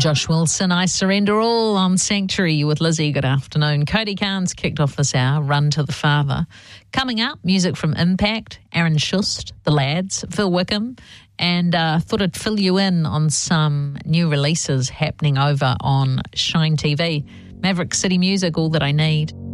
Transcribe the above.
Josh Wilson, I Surrender All on Sanctuary with Lizzie. Good afternoon. Cody Carnes kicked off this hour, Run to the Father. Coming up, music from Impact, Aaron Shust, The Lads, Phil Wickham, and thought I'd fill you in on some new releases happening over on Shine TV. Maverick City Music, All That I Need.